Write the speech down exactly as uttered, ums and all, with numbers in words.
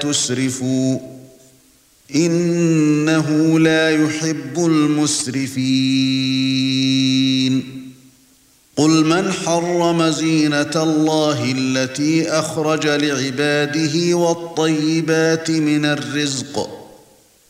تسرفوا إنه لا يحب المسرفين قل من حرم زينة الله التي أخرج لعباده والطيبات من الرزق